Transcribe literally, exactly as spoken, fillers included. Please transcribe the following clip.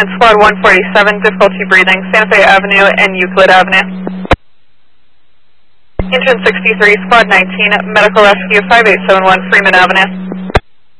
Maintenance Squad one forty-seven, difficulty breathing, Santa Fe Avenue and Euclid Avenue. Engine sixty-three, Squad nineteen, Medical Rescue five eight seven one, Freeman Avenue.